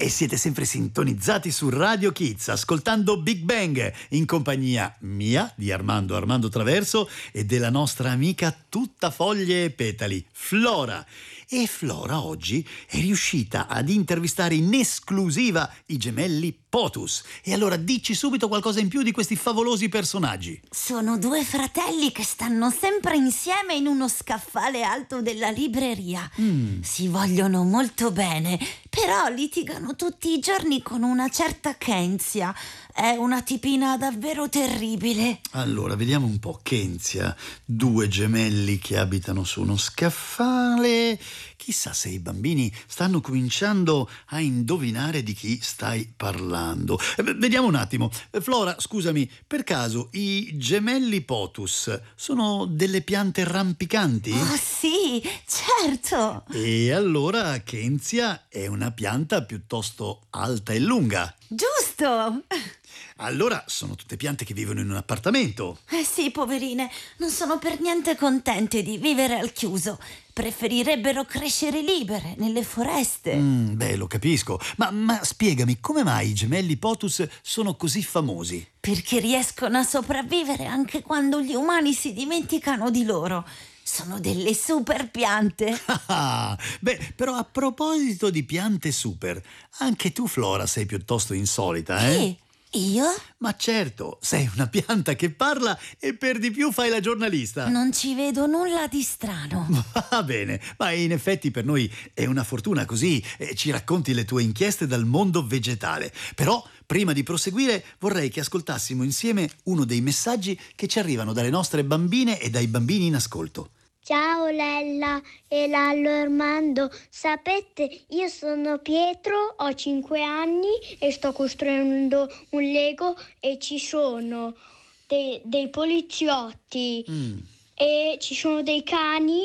E siete sempre sintonizzati su Radio Kids, ascoltando Big Bang, in compagnia mia, di Armando Traverso, e della nostra amica tutta foglie e petali, Flora. E Flora oggi è riuscita ad intervistare in esclusiva i gemelli Potus. E allora dici subito qualcosa in più di questi favolosi personaggi. Sono due fratelli che stanno sempre insieme in uno scaffale alto della libreria. Si vogliono molto bene, però litigano tutti i giorni con una certa Kenzia. È una tipina davvero terribile. Allora, vediamo un po'. Kenzia, due gemelli che abitano su uno scaffale. Chissà se i bambini stanno cominciando a indovinare di chi stai parlando. Vediamo un attimo. Flora, scusami, per caso i gemelli Potus sono delle piante rampicanti? Oh sì, certo. E allora Kenzia è una pianta piuttosto alta e lunga. Giusto. Allora sono tutte piante che vivono in un appartamento. Eh sì, poverine, non sono per niente contente di vivere al chiuso. Preferirebbero crescere libere, nelle foreste. Beh, lo capisco. Ma spiegami, come mai i gemelli Potus sono così famosi? Perché riescono a sopravvivere anche quando gli umani si dimenticano di loro. Sono delle super piante. Beh, però a proposito di piante super, anche tu, Flora, sei piuttosto insolita, eh? Io? Ma certo, sei una pianta che parla e per di più fai la giornalista. Non ci vedo nulla di strano. Va bene, ma in effetti per noi è una fortuna, così ci racconti le tue inchieste dal mondo vegetale. Però, prima di proseguire, vorrei che ascoltassimo insieme uno dei messaggi che ci arrivano dalle nostre bambine e dai bambini in ascolto. Ciao Lella e Lallo Armando, sapete, io sono Pietro, ho 5 anni e sto costruendo un Lego e ci sono dei poliziotti e ci sono dei cani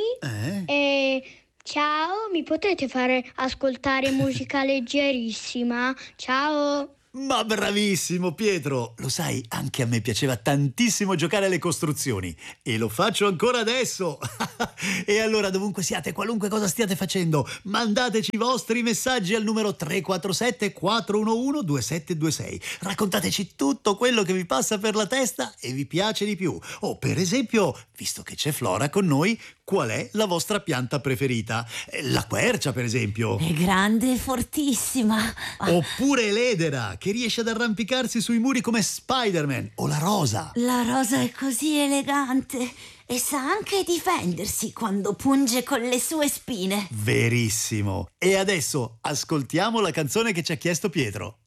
e ciao, mi potete fare ascoltare musica leggerissima? Ciao! Ma bravissimo Pietro! Lo sai, anche a me piaceva tantissimo giocare alle costruzioni e lo faccio ancora adesso! E allora, dovunque siate, qualunque cosa stiate facendo, mandateci i vostri messaggi al numero 347 411 2726. Raccontateci tutto quello che vi passa per la testa e vi piace di più. O per esempio, visto che c'è Flora con noi, qual è la vostra pianta preferita? La quercia, per esempio. È grande e fortissima. Oppure l'edera, che riesce ad arrampicarsi sui muri come Spider-Man. O la rosa. La rosa è così elegante e sa anche difendersi quando punge con le sue spine. Verissimo. E adesso ascoltiamo la canzone che ci ha chiesto Pietro.